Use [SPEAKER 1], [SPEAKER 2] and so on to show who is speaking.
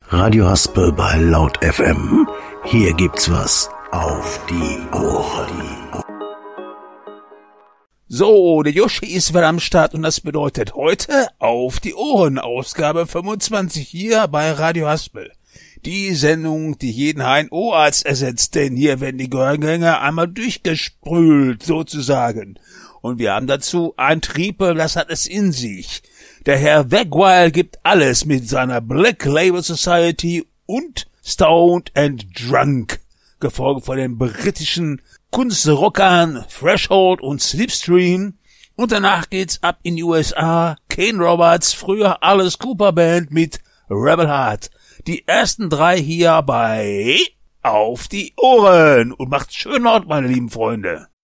[SPEAKER 1] Radio Haspel bei Laut FM. Hier gibt's was auf die Ohren.
[SPEAKER 2] So, der Yoshi ist wieder am Start und das bedeutet heute auf die Ohren, Ausgabe 25 hier bei Radio Haspel. Die Sendung, die jeden HNO-Arzt ersetzt, denn hier werden die Gehörgänge einmal durchgesprült, sozusagen. Und wir haben dazu ein Triebel, das hat es in sich. Der Herr Wegwile gibt alles mit seiner Black Label Society und Stoned and Drunk, gefolgt von den britischen Kunstrockern Threshold und Slipstream. Und danach geht's ab in die USA. Kane Roberts, früher Alice Cooper Band mit Rebel Heart. Die ersten 3 hier bei Auf die Ohren. Und macht's schön Ort, meine lieben Freunde.